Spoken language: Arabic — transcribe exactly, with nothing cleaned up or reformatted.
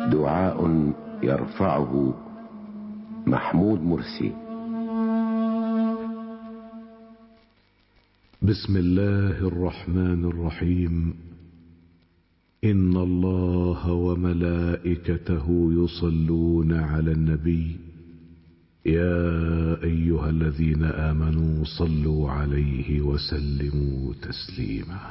دعاء يرفعه محمود مرسي. بسم الله الرحمن الرحيم. إن الله وملائكته يصلون على النبي يا أيها الذين آمنوا صلوا عليه وسلموا تسليما.